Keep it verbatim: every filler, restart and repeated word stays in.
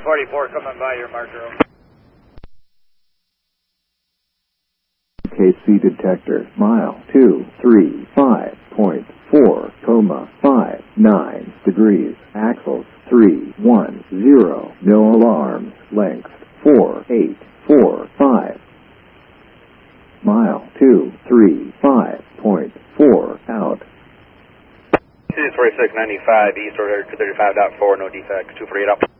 forty-four coming by your marker. K C detector, mile two three five point four, coma five nine degrees, axles three one zero, no alarms, length four eight four five, mile two three five point four out. two forty-six ninety-five, east order two thirty-five point four, no defects, two forty-eight up.